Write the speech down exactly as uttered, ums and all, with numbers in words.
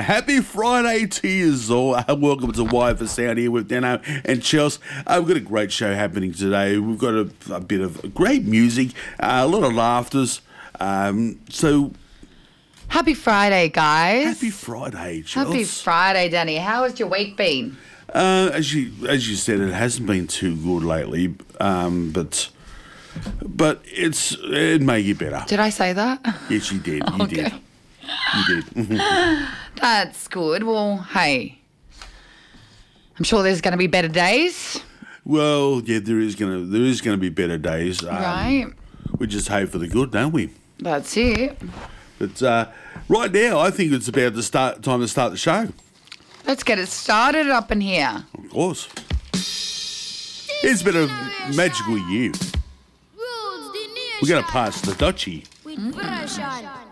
happy Friday to you all. Uh, welcome to Wire for Sound here with Dano and Chelsea. Uh, we've got a great show happening today. We've got a, a bit of great music, uh, a lot of laughters. Um, so, Happy Friday, guys. happy Friday, Chelsea. Happy Friday, Danny. How has your week been? Uh, as you as you said, it hasn't been too good lately, um, but but it's it may get better. Did I say that? Yes, you did. You Okay. did. You did. That's good. Well, hey, I'm sure there's going to be better days, Well, yeah, there is gonna there is gonna be better days. Um, right? We just hope for the good, don't we? That's it. But uh, right now, I think it's about the start time to start the show. Let's get it started up in here. Of course. It's been a magical year. We're going to pass the Dutchie. With Brashan.